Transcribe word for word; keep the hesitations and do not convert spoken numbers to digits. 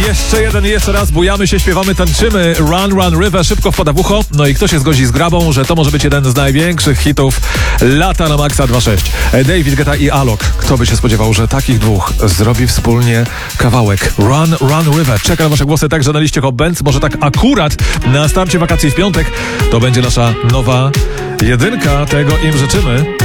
Jeszcze jeden, jeszcze raz bujamy się, śpiewamy, tańczymy. Run, Run River, szybko wpada w ucho. No i kto się zgodzi z grabą, że to może być jeden z największych hitów lata na Maxa dwa sześć. David Guetta i Alok. Kto by się spodziewał, że takich dwóch zrobi wspólnie kawałek. Run, Run River. Czekam na wasze głosy także na liście Hot Bands. Może tak akurat na starcie wakacji w piątek to będzie nasza nowa jedynka. Tego im życzymy.